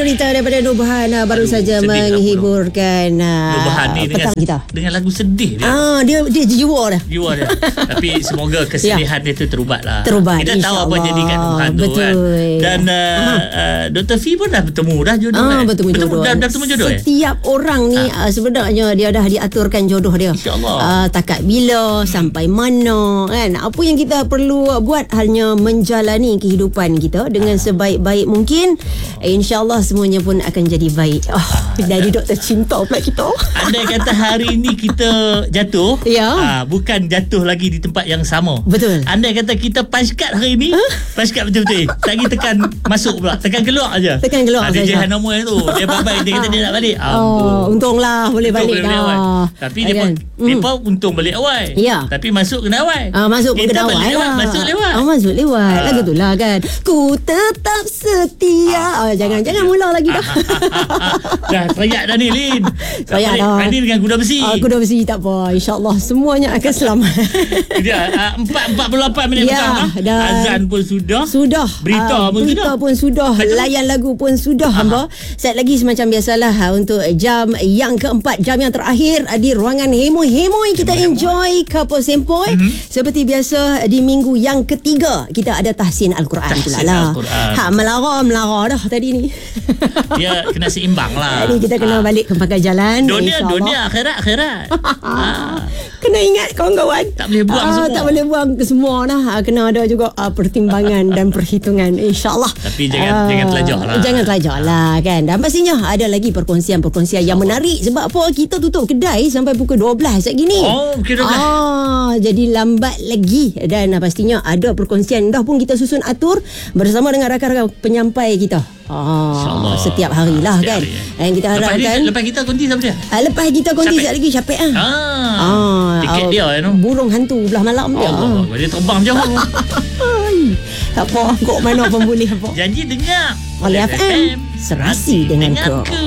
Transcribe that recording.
cerita daripada Nurbahan baru saja menghiburkan Nurbahan ni dengan lagu sedih dia. Dia jiwa dah. Tapi semoga kesedihan dia tu terubat lah. Kita tahu apa jadi kat Nurbahan tu kan. Dan Dr. Fee pun dah bertemu dah jodoh bertemu jodoh. Dah bertemu jodoh. Setiap orang ni sebenarnya dia dah diaturkan jodoh dia. InsyaAllah. Takat bila, sampai mana kan. Apa yang kita perlu buat hanya menjalani kehidupan kita dengan sebaik-baik mungkin. InsyaAllah semuanya pun akan jadi baik. Dari doktor cinta pula kita. Andai kata hari ni kita jatuh, bukan jatuh lagi di tempat yang sama. Betul. Andai kata kita punch card hari ni, punch card betul-betul. Tak lagi tekan masuk pula, tekan keluar aja. Tekan keluar saja. Ada Jehan Amoy tu, dia babai, dia kata dia nak balik. Untunglah boleh balik dah. Tapi dia untung balik awal. Ya. Tapi masuk kena awal. Masuk kena awal lah. Masuk lewat. Masuk lewat. Lagu tu lah kan. Ku tetap setia. Jangan mula lagi dah. Dah teriak dah ni, Lin. Teriak dah. Ini dengan kuda besi. Kuda besi tak apa. InsyaAllah semuanya akan selamat. Dia 4:48 minit petang. Azan pun sudah. Berita pun sudah. Layan lagu pun sudah. Hamba. Set lagi semacam biasalah untuk jam yang keempat, jam yang terakhir di ruangan Hemoy kita enjoy couple sempoi. Seperti biasa di minggu yang ketiga kita ada tahsin Al-Quran pula lah. Melara dah tadi ni. Dia kena seimbang lah. Jadi kita kena balik ke pangkal jalan. Dunia akhirat. Kena ingat kawan-kawan. Tak boleh buang semua. Tak boleh buang ke semua dah. Kena ada juga pertimbangan dan perhitungan, insyaAllah. Tapi jangan terlajak lah. Jangan terlajak lah kan. Dan pastinya ada lagi perkongsian yang menarik. Sebab apa? Kita tutup kedai sampai pukul 12 saat gini. Jadi lambat lagi. Dan pastinya ada perkongsian dah pun kita susun atur bersama dengan rakan-rakan penyampai kita. Setiap hari lah kan. Dan kita harapkan lepas kita konti siapa dia? Lepas kita konti sekejap lagi Syapek tiket dia burung hantu belah malam dia. Dia terbang jauh. Tak apa, kok mana pun boleh apa. Janji dengar Oleh FM Serasi dengan kau.